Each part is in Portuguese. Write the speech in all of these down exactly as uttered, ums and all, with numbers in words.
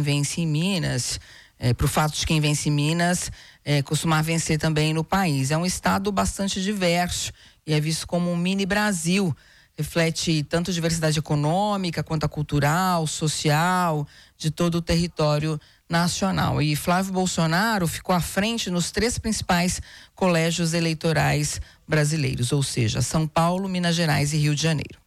vence em Minas, é, para o fato de quem vence em Minas é, costumar vencer também no país. É um estado bastante diverso e é visto como um mini Brasil. Reflete tanto a diversidade econômica quanto a cultural, social, de todo o território nacional. E Flávio Bolsonaro ficou à frente nos três principais colégios eleitorais brasileiros, ou seja, São Paulo, Minas Gerais e Rio de Janeiro.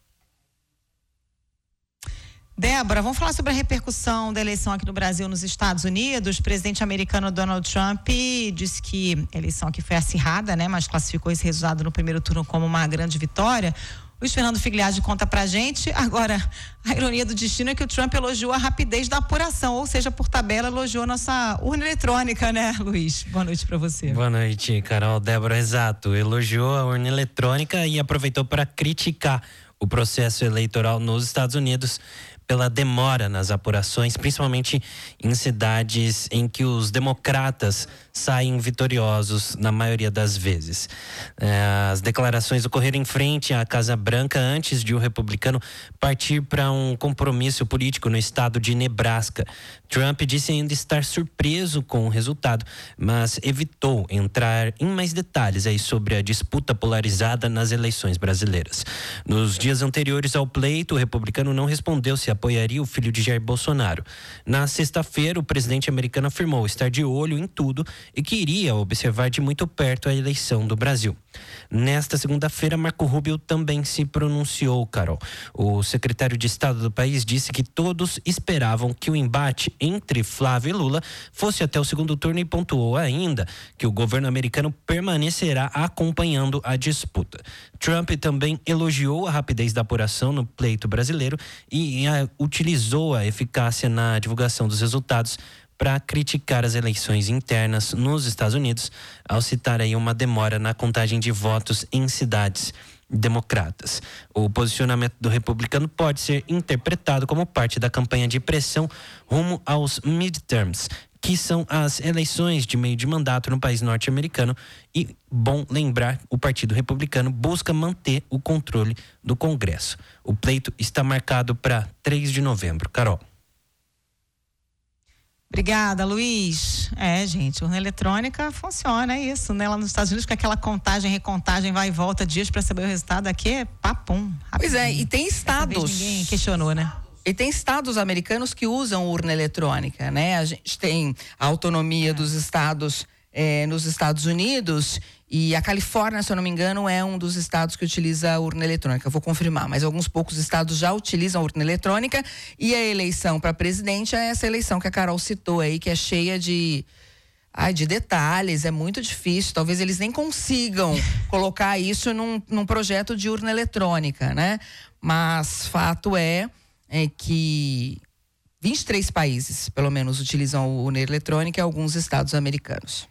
Débora, vamos falar sobre a repercussão da eleição aqui no Brasil, nos Estados Unidos. O presidente americano Donald Trump disse que a eleição aqui foi acirrada, né, mas classificou esse resultado no primeiro turno como uma grande vitória. Luiz Fernando Figliazzi conta pra gente. Agora, a ironia do destino é que o Trump elogiou a rapidez da apuração, ou seja, por tabela, elogiou nossa urna eletrônica, né, Luiz? Boa noite pra você. Boa noite, Carol. Débora, exato. Elogiou a urna eletrônica e aproveitou para criticar o processo eleitoral nos Estados Unidos pela demora nas apurações, principalmente em cidades em que os democratas saem vitoriosos na maioria das vezes. É, as declarações ocorreram em frente à Casa Branca antes de o republicano partir para um compromisso político no estado de Nebraska. Trump disse ainda estar surpreso com o resultado, mas evitou entrar em mais detalhes aí sobre a disputa polarizada nas eleições brasileiras. Nos dias anteriores ao pleito, o republicano não respondeu se apoiaria o filho de Jair Bolsonaro. Na sexta-feira, o presidente americano afirmou estar de olho em tudo e que iria observar de muito perto a eleição do Brasil. Nesta segunda-feira, Marco Rubio também se pronunciou, Carol. O secretário de Estado do país disse que todos esperavam que o embate entre Flávio e Lula fosse até o segundo turno e pontuou ainda que o governo americano permanecerá acompanhando a disputa. Trump também elogiou a rapidez da apuração no pleito brasileiro e a, utilizou a eficácia na divulgação dos resultados para criticar as eleições internas nos Estados Unidos, ao citar aí uma demora na contagem de votos em cidades democratas. O posicionamento do republicano pode ser interpretado como parte da campanha de pressão rumo aos midterms, que são as eleições de meio de mandato no país norte-americano. E, bom lembrar, o Partido Republicano busca manter o controle do Congresso. O pleito está marcado para três de novembro. Carol. Obrigada, Luiz. É, gente, urna eletrônica funciona, é isso, né? Lá nos Estados Unidos, com aquela contagem, recontagem, vai e volta dias para saber o resultado, aqui é papum. Rapidinho. Pois é, e tem estados. Ninguém questionou, né? E tem estados americanos que usam urna eletrônica, né? A gente tem a autonomia é. dos estados é, nos Estados Unidos, e a Califórnia, se eu não me engano, é um dos estados que utiliza a urna eletrônica. Eu vou confirmar, mas alguns poucos estados já utilizam a urna eletrônica, e a eleição para presidente é essa eleição que a Carol citou aí, que é cheia de, ai, de detalhes, é muito difícil. Talvez eles nem consigam colocar isso num, num projeto de urna eletrônica, né? Mas fato é, é que vinte e três países, pelo menos, utilizam a urna eletrônica e alguns estados americanos.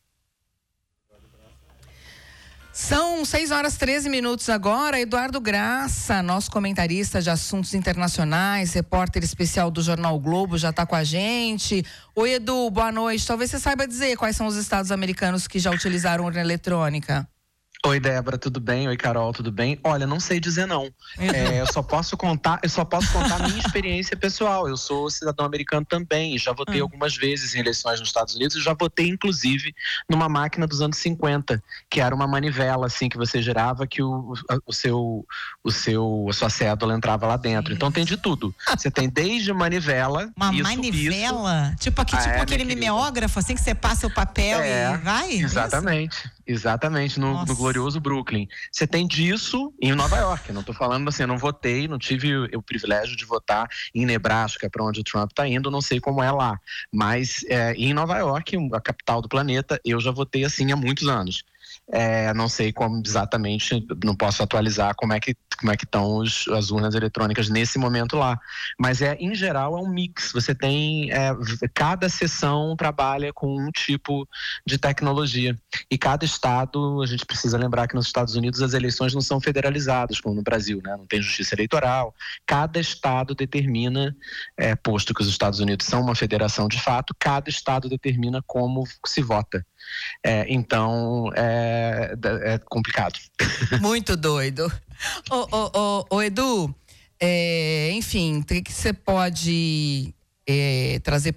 São seis horas e treze minutos agora. Eduardo Graça, nosso comentarista de assuntos internacionais, repórter especial do Jornal o Globo, já está com a gente. Oi, Edu, boa noite. Talvez você saiba dizer quais são os estados americanos que já utilizaram urna eletrônica. Oi, Débora, tudo bem? Oi, Carol, tudo bem? Olha, não sei dizer não. É, eu só posso contar, eu só posso contar a minha experiência pessoal. Eu sou cidadão americano também, já votei ah. algumas vezes em eleições nos Estados Unidos e já votei, inclusive, numa máquina dos anos cinquenta, que era uma manivela, assim, que você girava, que o, o seu, o seu, a sua cédula entrava lá dentro. Então tem de tudo. Você tem desde manivela... Uma isso, manivela? Isso. Tipo, aqui, tipo é, aquele mimeógrafo, assim, que você passa o papel é, e vai? Exatamente. Isso? Exatamente, no, no glorioso Brooklyn. Você tem disso em Nova York. Não estou falando assim, eu não votei, não tive o, o privilégio de votar em Nebraska, para onde o Trump está indo, não sei como é lá. Mas é, em Nova York, a capital do planeta, eu já votei assim há muitos anos. É, não sei como exatamente, não posso atualizar como é que como é que estão os, as urnas eletrônicas nesse momento lá, mas é em geral é um mix. Você tem é, cada seção trabalha com um tipo de tecnologia e cada estado, a gente precisa lembrar que nos Estados Unidos as eleições não são federalizadas como no Brasil, né? Não tem justiça eleitoral. Cada estado determina, é, posto que os Estados Unidos são uma federação de fato, cada estado determina como se vota. É, então é, é complicado. Muito doido. Ô, ô, ô, ô Edu, é, enfim, o que você pode é, trazer